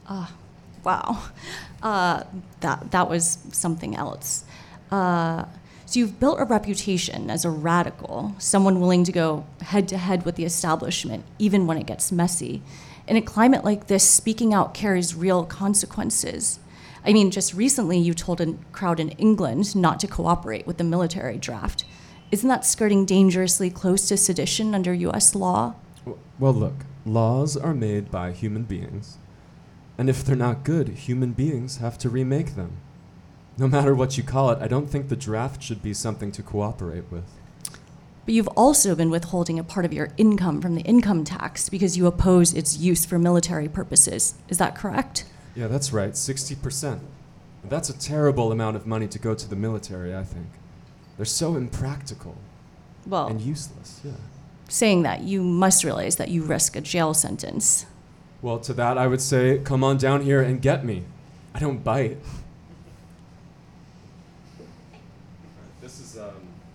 Wow. That was something else. So you've built a reputation as a radical, someone willing to go head to head with the establishment, even when it gets messy. In a climate like this, speaking out carries real consequences. I mean, just recently you told a crowd in England not to cooperate with the military draft. Isn't that skirting dangerously close to sedition under US law? Well, look, laws are made by human beings. And if they're not good, human beings have to remake them. No matter what you call it, I don't think the draft should be something to cooperate with. But you've also been withholding a part of your income from the income tax because you oppose its use for military purposes. Is that correct? Yeah, that's right, 60%. That's a terrible amount of money to go to the military, I think. They're so impractical Well, and useless, yeah. saying that, you must realize that you risk a jail sentence. Well, to that I would say, come on down here and get me. I don't bite. This is